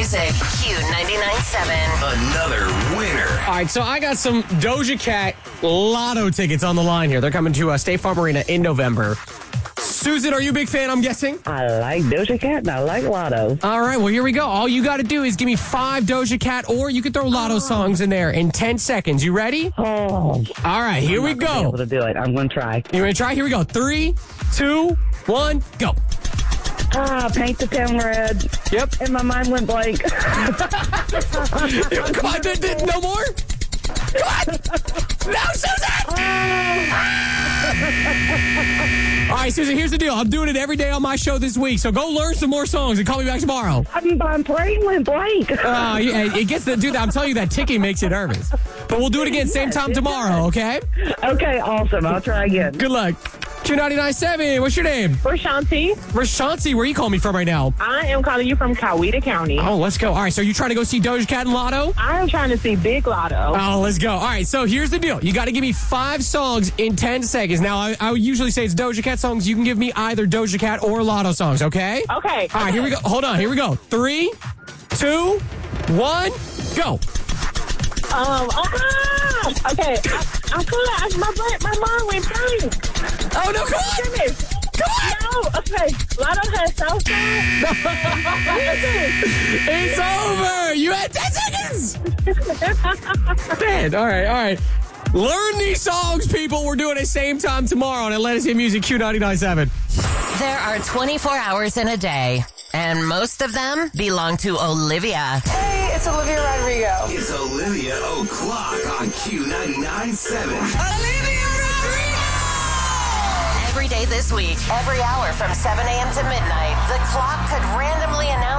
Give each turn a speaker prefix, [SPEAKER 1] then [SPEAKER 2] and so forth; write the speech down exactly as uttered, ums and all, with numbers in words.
[SPEAKER 1] music. Q ninety-nine point seven.
[SPEAKER 2] Another winner.
[SPEAKER 3] All right, so I got some Doja Cat Lotto tickets on the line here. They're coming to uh, State Farm Arena in November. Susan, are you a big fan, I'm guessing?
[SPEAKER 4] I like Doja Cat and I like Lotto.
[SPEAKER 3] All right, well, here we go. All you got to do is give me five Doja Cat, or you can throw Lotto songs in there in ten seconds. You ready?
[SPEAKER 4] Oh.
[SPEAKER 3] All right, here we
[SPEAKER 4] I'm not gonna be
[SPEAKER 3] go.
[SPEAKER 4] able to do it. I'm going to try.
[SPEAKER 3] You ready to try? Here we go. Three, two, one, go.
[SPEAKER 4] Ah, paint the town red.
[SPEAKER 3] Yep.
[SPEAKER 4] And my mind went blank.
[SPEAKER 3] Come on, did, did, no more? Come on! No, Susan! All right, Susan, here's the deal. I'm doing it every day on my show this week, so go learn some more songs and call me back tomorrow.
[SPEAKER 4] I'm, my brain went blank.
[SPEAKER 3] Uh, yeah, it gets the dude. I'm telling you that ticking makes you nervous. But we'll do it again, same
[SPEAKER 4] Yes,
[SPEAKER 3] time
[SPEAKER 4] it
[SPEAKER 3] tomorrow, okay?
[SPEAKER 4] Okay, awesome. I'll try again.
[SPEAKER 3] Good luck. Q ninety-nine point seven, what's your name?
[SPEAKER 5] Rashanti.
[SPEAKER 3] Rashanti, where are you calling me from right now?
[SPEAKER 5] I am calling you from Coweta County.
[SPEAKER 3] Oh, let's go. All right, so you're trying to go see Doja Cat and Lotto?
[SPEAKER 5] I am trying to see Big Lotto.
[SPEAKER 3] Oh, let's go. All right, so here's the deal. You got to give me five songs in ten seconds. Now, I, I would usually say it's Doja Cat songs. You can give me either Doja Cat or Lotto songs, okay?
[SPEAKER 5] Okay.
[SPEAKER 3] All right, here we go. Hold on, here we go. Three, two, one, go.
[SPEAKER 5] Um, uh-huh. Okay, I, I feel like my brain, my mind went blank.
[SPEAKER 3] Oh, no, come on.
[SPEAKER 5] Goodness.
[SPEAKER 3] Come on.
[SPEAKER 5] No, okay. Lotto has Southside.
[SPEAKER 3] It's over. You had ten seconds. Man, all right, all right. Learn these songs, people. We're doing it same time tomorrow on Atlantis Hit Music Q ninety-nine point seven.
[SPEAKER 1] There are twenty-four hours in a day, and most of them belong to Olivia.
[SPEAKER 6] Hey, it's Olivia Rodrigo.
[SPEAKER 2] It's Olivia O'Clock on Q ninety-nine point seven.
[SPEAKER 1] Olivia Rodrigo! Every day this week, every hour from seven a.m. to midnight, the clock could randomly announce